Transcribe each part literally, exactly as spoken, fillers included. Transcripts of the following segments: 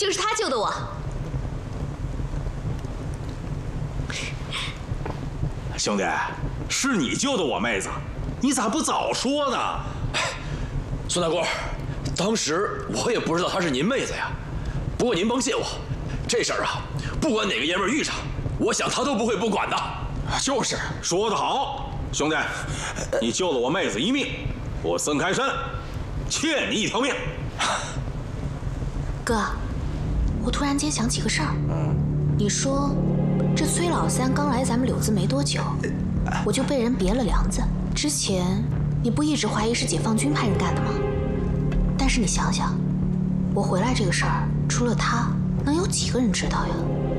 就是他救的我。 兄弟，是你救的我妹子，你咋不早说呢？ 孙大官，当时我也不知道她是您妹子呀。不过您甭谢我，这事儿啊，不管哪个爷们儿遇上，我想他都不会不管的。 就是，说得好，兄弟，你救了我妹子一命，我孙开山欠你一条命。 哥，我突然间想起个事儿。嗯，你说这崔老三刚来咱们柳子没多久，我就被人别了梁子。之前你不一直怀疑是解放军派人干的吗？但是你想想，我回来这个事儿，除了他，能有几个人知道呀？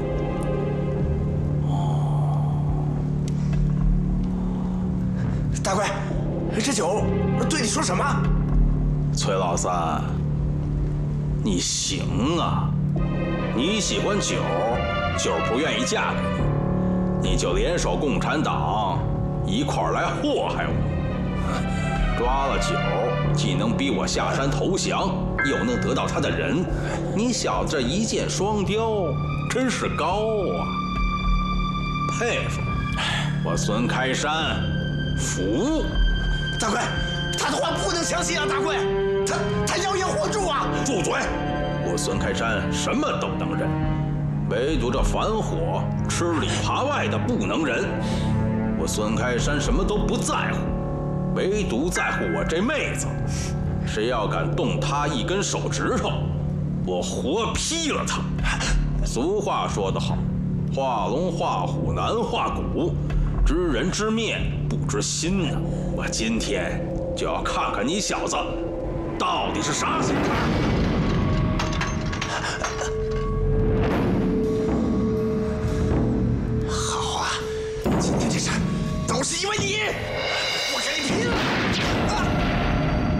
大贵，这酒对你说什么？ 崔老三，你行啊！你喜欢酒，酒不愿意嫁给你，你就联手共产党一块儿来祸害我。抓了酒，既能逼我下山投降，又能得到他的人，你小子这一箭双雕，真是高啊！佩服！我孙开山。服， 大贵，他的话不能相信啊！大贵，他他妖言惑众啊！ 住嘴！我孙开山什么都能忍，唯独这反火、吃里扒外的不能忍。我孙开山什么都不在乎，唯独在乎我这妹子。谁要敢动他一根手指头，我活劈了他。俗话说得好，画龙画虎难画骨。知人知面不知心呢、啊，我今天就要看看你小子到底是啥心肠。 好啊，今天这事都是因为你，我跟你拼了！